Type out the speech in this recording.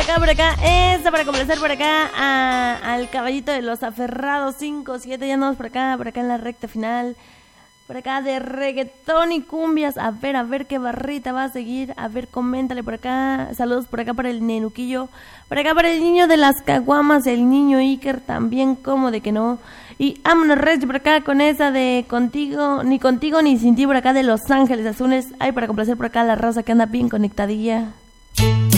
por acá. Esta para complacer por acá al caballito de los aferrados 5-7. Ya andamos por acá en la recta final. Por acá de reggaetón y cumbias. A ver qué barrita va a seguir. A ver, coméntale por acá. Saludos por acá para el nenuquillo. Por acá para el niño de las caguamas, el niño Iker también, como de que no. Y vámonos, Reg, por acá con esa de contigo ni sin ti, por acá de Los Ángeles Azules. Ay, para complacer por acá la raza que anda bien conectadilla.